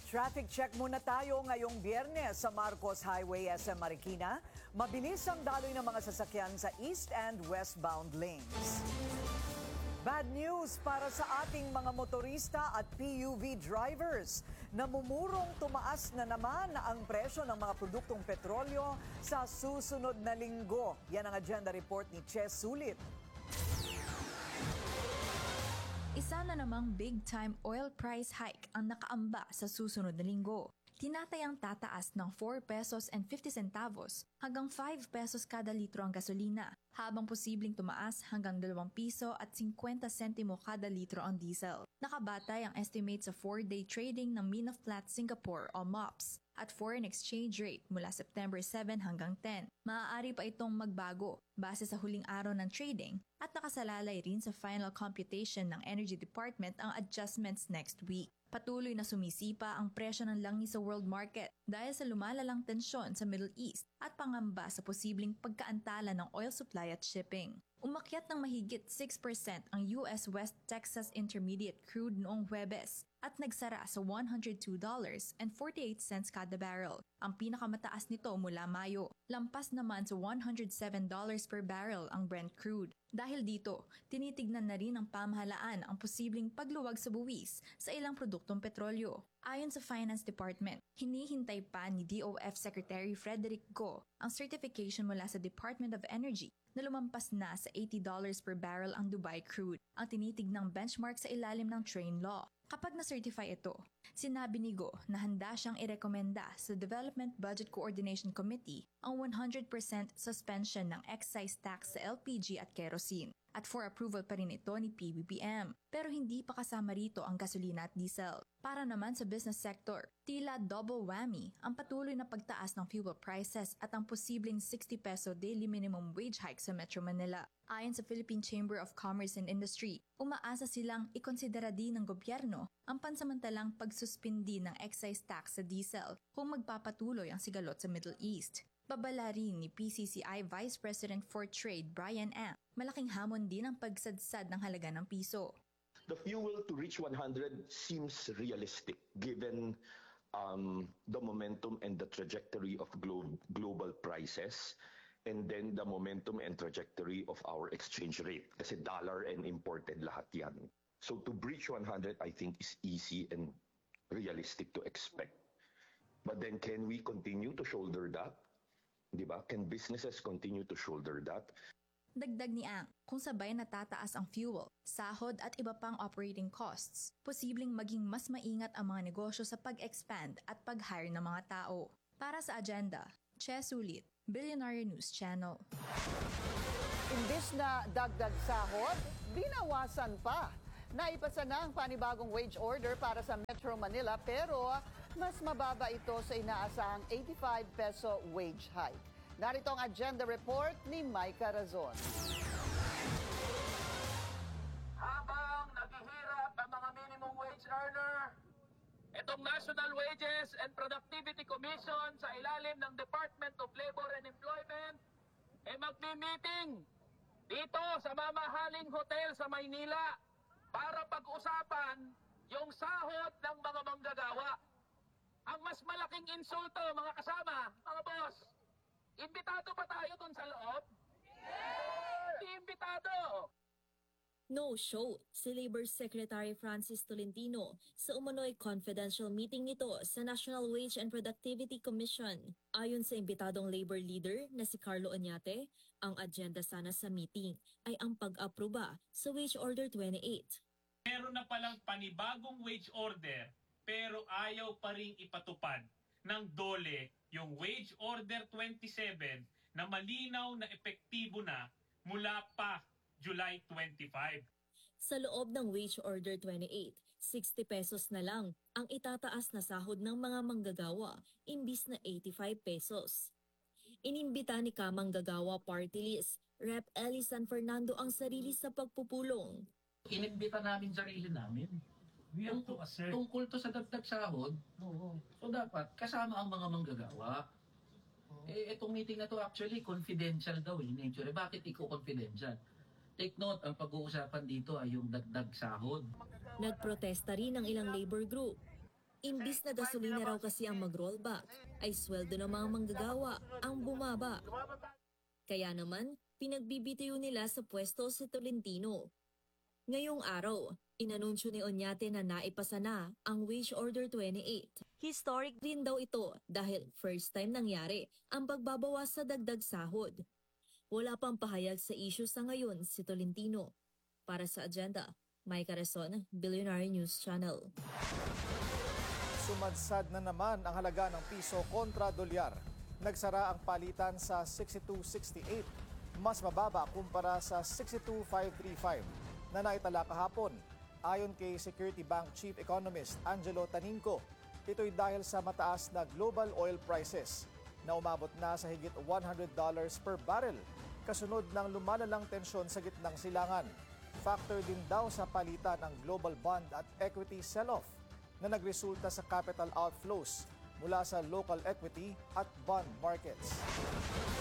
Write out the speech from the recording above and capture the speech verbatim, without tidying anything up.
Traffic check muna tayo ngayong Biyernes sa Marcos Highway S M Marikina. Mabilis ang daloy ng mga sasakyan sa east and westbound lanes. Bad news para sa ating mga motorista at P U V drivers. Namumurong tumaas na naman ang presyo ng mga produktong petrolyo sa susunod na linggo. Yan ang agenda report ni Che Sulit. Isa na namang big-time oil price hike ang nakaamba sa susunod na linggo. Tinatayang tataas ng four pesos and fifty centavos hanggang five pesos kada litro ang gasolina, habang posibleng tumaas hanggang dalawang piso at fifty sentimo kada litro ang diesel. Nakabatay ang estimate sa four-day trading ng Min of Platts Singapore o M O P S at foreign exchange rate mula September seven hanggang ten. Maaari pa itong magbago base sa huling araw ng trading at nakasalalay rin sa final computation ng Energy Department ang adjustments next week. Patuloy na sumisipa ang presyo ng langis sa world market dahil sa lumalalang tensyon sa Middle East at pangamba sa posibleng pagkaantala ng oil supply at shipping. Umakyat ng mahigit six percent ang U S West Texas Intermediate crude noong Huwebes at nagsara sa one hundred two dollars and forty-eight cents kada barrel, ang pinakamataas nito mula Mayo. Lampas naman sa one hundred seven dollars per barrel ang Brent crude. Dahil dito, tinitignan na rin ng pamahalaan ang posibleng pagluwag sa buwis sa ilang produktong petrolyo. Ayon sa Finance Department, hinihintay pa ni D O F Secretary Frederick Go ang certification mula sa Department of Energy na lumampas na sa eighty dollars per barrel ang Dubai crude, ang tinitignang benchmark sa ilalim ng train law. Kapag na-certify ito, sinabi ni Go na handa siyang irekomenda sa Development Budget Coordination Committee ang one hundred percent suspension ng excise tax sa L P G at kerosene. At for approval pa rin ito ni P B B M. Pero hindi pa kasama rito ang gasolina at diesel. Para naman sa business sector, tila double whammy ang patuloy na pagtaas ng fuel prices at ang posibleng sixty peso daily minimum wage hike sa Metro Manila. Ayon sa Philippine Chamber of Commerce and Industry, umaasa silang ikonsidera din ng gobyerno ang pansamantalang pagsuspindi ng excise tax sa diesel kung magpapatuloy ang sigalot sa Middle East. Babala rin ni P C C I Vice President for Trade Brian Ang, malaking hamon din ang pagsadsad ng halaga ng piso. The fuel to reach one hundred seems realistic given um, the momentum and the trajectory of glo- global prices, and then the momentum and trajectory of our exchange rate. Kasi dollar and imported lahat yan. So to breach one hundred, I think, is easy and realistic to expect. But then can we continue to shoulder that? Diba? Can businesses continue to shoulder that? Dagdag ni Ang, kung sabay natataas ang fuel, sahod at iba pang operating costs, posibleng maging mas maingat ang mga negosyo sa pag-expand at pag-hire ng mga tao. Para sa agenda, Che Sulit, Billionaire News Channel. Imbis na dagdag sahod, binawasan pa. Naipasa na ang panibagong wage order para sa Metro Manila pero mas mababa ito sa inaasahang eighty-five peso wage hike. Narito ang agenda report ni Micah Razon. Habang naghihirap ang mga minimum wage earner, itong National Wages and Productivity Commission sa ilalim ng Department of Labor and Employment ay magmi-meeting dito sa mamahaling hotel sa Maynila para pag-usapan yung sahod ng mga manggagawa. Ang mas malaking insulto, mga kasama, mga boss, imbitado pa tayo dun sa loob? Hindi imbitado. No-show si Labor Secretary Francis Tolentino sa umano'y confidential meeting nito sa National Wage and Productivity Commission. Ayon sa imbitadong labor leader na si Carlo Oñate, ang agenda sana sa meeting ay ang pag-aproba sa Wage Order twenty-eight. Meron na palang panibagong wage order pero ayaw pa ring ipatupad ng DOLE yung Wage Order twenty-seven na malinaw na epektibo na mula pa July twenty-five. Sa loob ng Wage Order twenty-eight, sixty pesos na lang ang itataas na sahod ng mga manggagawa imbis na eighty-five pesos. Inimbita ni Kamang Gagawa Party List, Rep Eli San Fernando ang sarili sa pagpupulong. Inimbita namin sarili namin. We have to assert. Tungkol to sa dagdag sahod, so dapat kasama ang mga manggagawa. Eh, itong meeting na to actually confidential daw in nature. Eh, bakit iko confidential? Take note, ang pag-uusapan dito ay yung dagdag sahod. Nagprotesta rin ang ilang labor group. Imbis na gasolina raw kasi ang mag-rollback, ay sweldo ng mga manggagawa ang bumaba. Kaya naman, pinagbibitiyo nila sa pwesto si Tolentino. Ngayong araw, inanunsyo ni Oñate na naipasa na ang Wage Order twenty-eight. Historic din daw ito dahil first time nangyari ang pagbabawas sa dagdag sahod. Wala pang pahayag sa issue sa ngayon si Tolentino. Para sa agenda, Mike Arason, Billionaire News Channel. Sumadsad na naman ang halaga ng piso kontra dolyar. Nagsara ang palitan sa sixty-two sixty-eight, mas mababa kumpara sa sixty-two five thirty-five na naitala kahapon. Ayon kay Security Bank Chief Economist Angelo Taninco, ito'y dahil sa mataas na global oil prices na umabot na sa higit one hundred dollars per barrel, kasunod ng lumalalang tensyon sa gitnang silangan. Factor din daw sa palitan ang global bond at equity sell-off na nagresulta sa capital outflows mula sa local equity at bond markets.